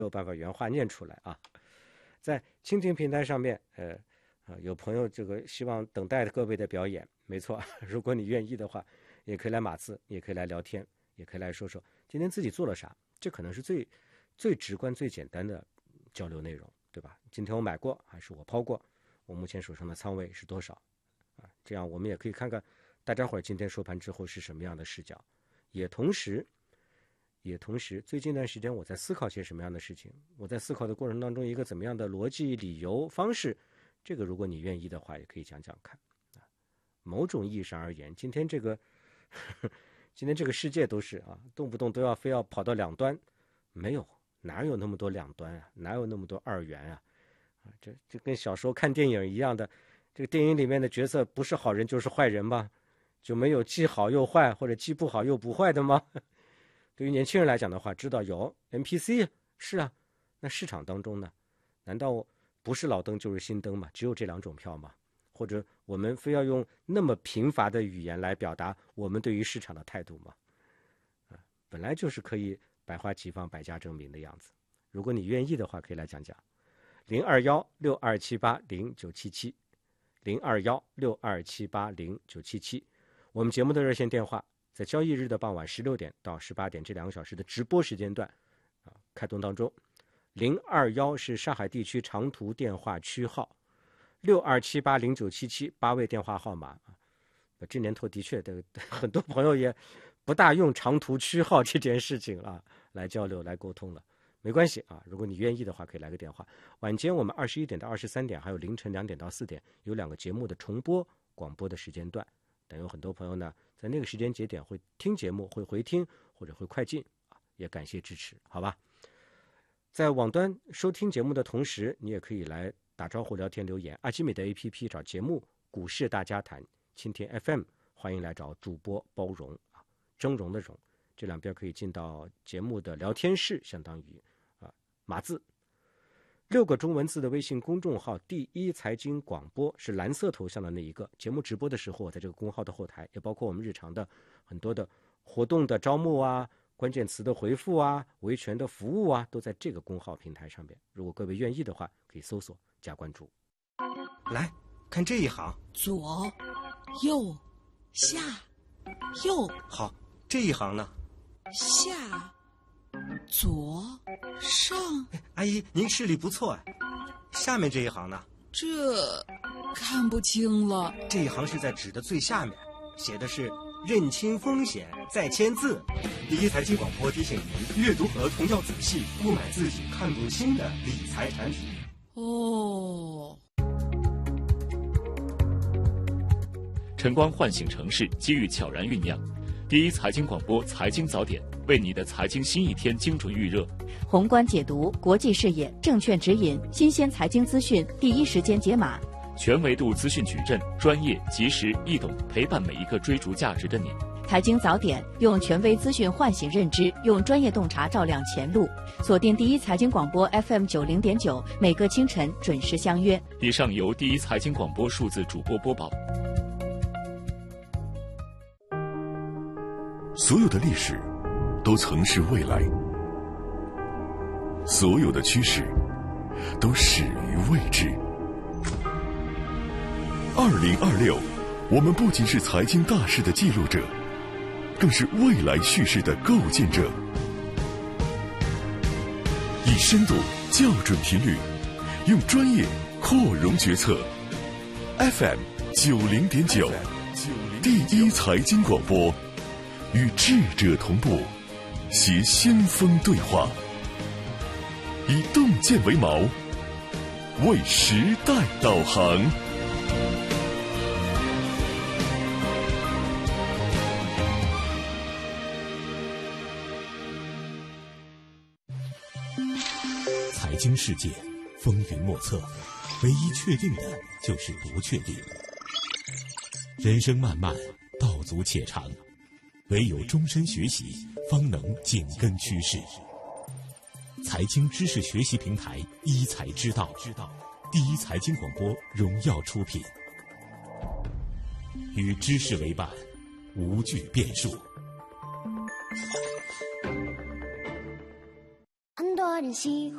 有办法原话念出来啊。在蜻蜓平台上面，有朋友这个希望等待各位的表演，没错，如果你愿意的话，也可以来码字，也可以来聊天，也可以来说说今天自己做了啥，这可能是最直观、最简单的交流内容，对吧？今天我买过还是我抛过？我目前手上的仓位是多少？啊，这样我们也可以看看大家伙儿今天收盘之后是什么样的视角，也同时，最近一段时间我在思考些什么样的事情，我在思考的过程当中一个怎么样的逻辑、理由、方式，这个如果你愿意的话，也可以讲讲看。某种意义上而言，今天这个世界都是啊，动不动都要非要跑到两端，没有，哪有那么多两端啊，哪有那么多二元啊？这跟小时候看电影一样的，这个电影里面的角色不是好人就是坏人吗？就没有既好又坏，或者既不好又不坏的吗？对于年轻人来讲的话，知道有 NPC 是啊，那市场当中呢，难道不是老灯就是新灯吗？只有这两种票吗？或者我们非要用那么贫乏的语言来表达我们对于市场的态度吗？本来就是可以百花齐放、百家争鸣的样子。如果你愿意的话，可以来讲讲。021-6278-0977 021-6278-0977，我们节目的热线电话在交易日的傍晚16点到18点这2个小时的直播时间段开通当中。021是上海地区长途电话区号，6278-0977 8位电话号码。这年头的确的很多朋友也不大用长途区号这件事情啊来交流来沟通了。没关系啊，如果你愿意的话，可以来个电话。晚间我们21点到23点，还有凌晨2点到4点，有2个节目的重播广播的时间段。但有很多朋友呢，在那个时间节点会听节目，会回听或者会快进啊，也感谢支持，好吧？在网端收听节目的同时，你也可以来打招呼、聊天、留言。阿基米德 APP 找节目“股市大家谈”，蜻蜓 FM 欢迎来找主播包容啊，峥嵘的嵘，这两边可以进到节目的聊天室，相当于码字6个中文字的微信公众号第一财经广播是蓝色头像的那一个。节目直播的时候，在这个公号的后台，也包括我们日常的很多的活动的招募啊、关键词的回复啊、维权的服务啊，都在这个公号平台上面。如果各位愿意的话，可以搜索加关注。 来看这一行， 左、右、下、右。 好，这一行呢？ 下、左、上。 阿姨，您视力不错哎。下面这一行呢？ 这看不清了。 这一行是在纸的最下面，写的是认清风险再签字。第一财经广播提醒您，阅读合同要仔细，不买自己看不清的理财产品。 哦。 晨光唤醒城市，机遇悄然酝酿。第一财经广播财经早点，为你的财经新一天精准预热。 宏观解读，国际视野，证券指引，新鲜财经资讯，第一时间解码。 全维度资讯矩阵，专业、及时、易懂，陪伴每一个追逐价值的你。 财经早点，用权威资讯唤醒认知，用专业洞察照亮前路。锁定第一财经广播 FM 90.9，每个清晨准时相约。 以上由第一财经广播数字主播播报。 所有的历史都曾是未来，所有的趋势都始于未知。2026，我们不仅是财经大事的记录者，更是未来叙事的构建者。以深度校准频率，用专业扩容决策。FM 90.9，第一财经广播。与智者同步，携先锋对话，以洞见为锚，为时代导航。 财经世界风云莫测，唯一确定的就是不确定。人生漫漫，道阻且长。唯有终身学习，方能紧跟趋势。财经知识学习平台一财之道，第一财经广播荣耀出品，与知识为伴，无惧变数。 很多人喜